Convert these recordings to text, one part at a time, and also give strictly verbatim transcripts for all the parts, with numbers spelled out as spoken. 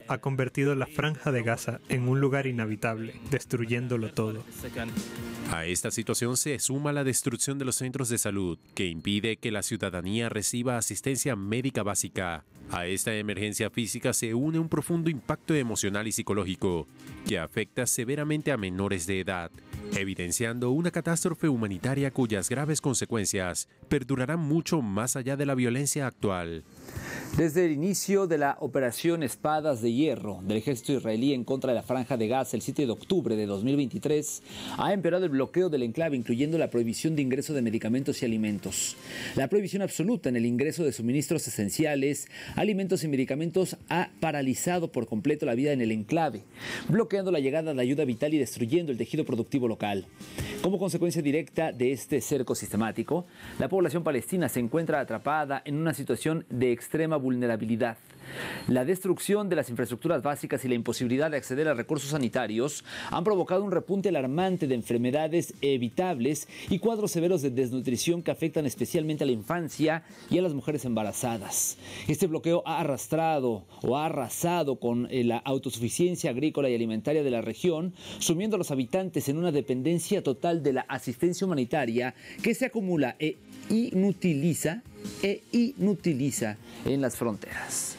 ha convertido la Franja de Gaza en un lugar inhabitable, destruyéndolo todo. A esta situación se suma la destrucción de los centros de salud, que impide que la ciudadanía reciba asistencia médica básica. A esta emergencia física se une un profundo impacto emocional y psicológico, que afecta severamente a menores de edad, evidenciando una catástrofe humanitaria cuyas graves consecuencias perdurarán mucho más allá de la violencia actual. Desde el inicio de la operación Espadas de Hierro del ejército israelí en contra de la Franja de Gaza el siete de octubre de dos mil veintitrés, ha empeorado el bloqueo del enclave, incluyendo la prohibición de ingreso de medicamentos y alimentos. La prohibición absoluta en el ingreso de suministros esenciales, alimentos y medicamentos ha paralizado por completo la vida en el enclave, bloqueando la llegada de ayuda vital y destruyendo el tejido productivo local. Como consecuencia directa de este cerco sistemático, la población palestina se encuentra atrapada en una situación de extrema vulnerabilidad. La destrucción de las infraestructuras básicas y la imposibilidad de acceder a recursos sanitarios han provocado un repunte alarmante de enfermedades evitables y cuadros severos de desnutrición que afectan especialmente a la infancia y a las mujeres embarazadas. Este bloqueo ha arrastrado o ha arrasado con la autosuficiencia agrícola y alimentaria de la región, sumiendo a los habitantes en una dependencia total de la asistencia humanitaria que se acumula e inutiliza, e inutiliza en las fronteras.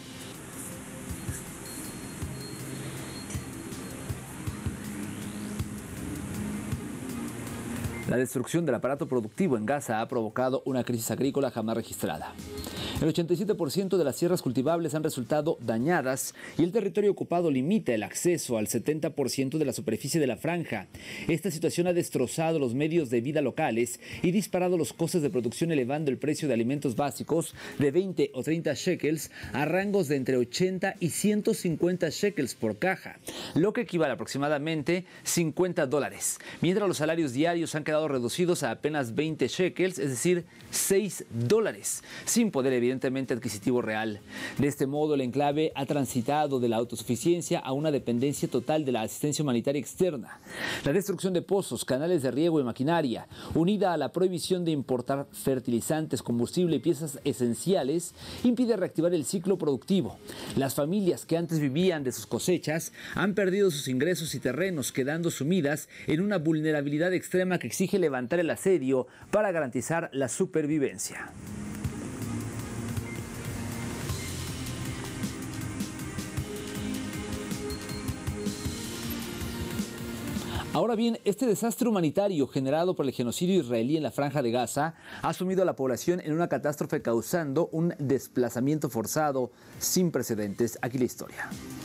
La destrucción del aparato productivo en Gaza ha provocado una crisis agrícola jamás registrada. El ochenta y siete por ciento de las tierras cultivables han resultado dañadas y el territorio ocupado limita el acceso al setenta por ciento de la superficie de la franja. Esta situación ha destrozado los medios de vida locales y disparado los costes de producción, elevando el precio de alimentos básicos de veinte o treinta shekels a rangos de entre ochenta y ciento cincuenta shekels por caja, lo que equivale a aproximadamente cincuenta dólares, mientras los salarios diarios han quedado reducidos a apenas veinte shekels, es decir, seis dólares, sin poder evidentemente adquisitivo real. De este modo, el enclave ha transitado de la autosuficiencia a una dependencia total de la asistencia humanitaria externa. La destrucción de pozos, canales de riego y maquinaria, unida a la prohibición de importar fertilizantes, combustible y piezas esenciales, impide reactivar el ciclo productivo. Las familias que antes vivían de sus cosechas han perdido sus ingresos y terrenos, quedando sumidas en una vulnerabilidad extrema que exige levantar el asedio para garantizar la supervivencia. Ahora bien, este desastre humanitario generado por el genocidio israelí en la Franja de Gaza ha sumido a la población en una catástrofe, causando un desplazamiento forzado sin precedentes. Aquí la historia.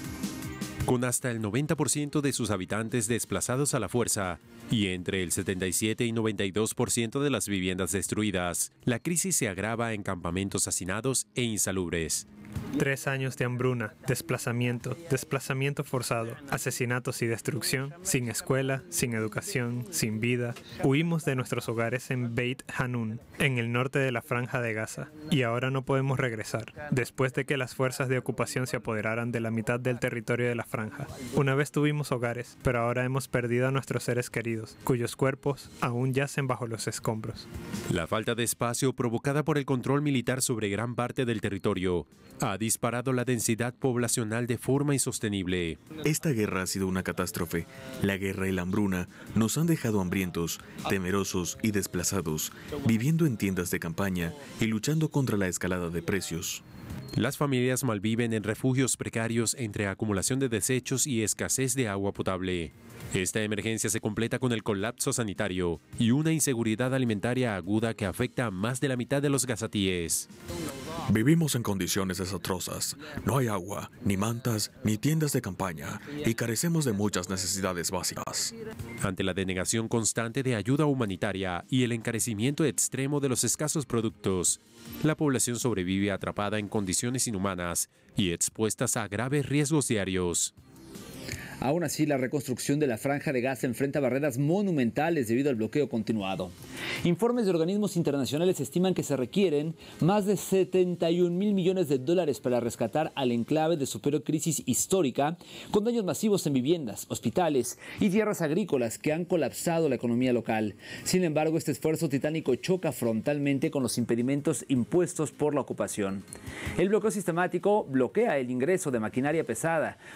Con hasta el noventa por ciento de sus habitantes desplazados a la fuerza y entre el setenta y siete y noventa y dos por ciento de las viviendas destruidas, la crisis se agrava en campamentos hacinados e insalubres. Tres años de hambruna, desplazamiento, desplazamiento forzado, asesinatos y destrucción, sin escuela, sin educación, sin vida. Huimos de nuestros hogares en Beit Hanun, en el norte de la Franja de Gaza, y ahora no podemos regresar, después de que las fuerzas de ocupación se apoderaran de la mitad del territorio de la franja. Una vez tuvimos hogares, pero ahora hemos perdido a nuestros seres queridos, cuyos cuerpos aún yacen bajo los escombros. La falta de espacio provocada por el control militar sobre gran parte del territorio ha disparado la densidad poblacional de forma insostenible. Esta guerra ha sido una catástrofe. La guerra y la hambruna nos han dejado hambrientos, temerosos y desplazados, viviendo en tiendas de campaña y luchando contra la escalada de precios. Las familias malviven en refugios precarios entre acumulación de desechos y escasez de agua potable. Esta emergencia se completa con el colapso sanitario y una inseguridad alimentaria aguda que afecta a más de la mitad de los gazatíes. Vivimos en condiciones desastrosas. No hay agua, ni mantas, ni tiendas de campaña, y carecemos de muchas necesidades básicas. Ante la denegación constante de ayuda humanitaria y el encarecimiento extremo de los escasos productos, la población sobrevive atrapada en condiciones inhumanas y expuestas a graves riesgos diarios. Aún así, la reconstrucción de la Franja de Gaza enfrenta barreras monumentales debido al bloqueo continuado. Informes de organismos internacionales estiman que se requieren más de setenta y un mil millones de dólares para rescatar al enclave de su peor crisis histórica, con daños masivos en viviendas, hospitales y tierras agrícolas que han colapsado la economía local. Sin embargo, este esfuerzo titánico choca frontalmente con los impedimentos impuestos por la ocupación. El bloqueo sistemático bloquea el ingreso de maquinaria pesada,